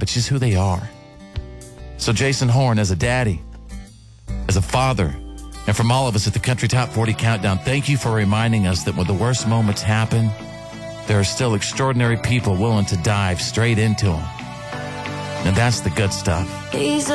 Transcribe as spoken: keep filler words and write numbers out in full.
job. It's just who they are. So Jason Horn, as a daddy, as a father, and from all of us at the Country Top forty Countdown, thank you for reminding us that when the worst moments happen, there are still extraordinary people willing to dive straight into them. And that's the good stuff. These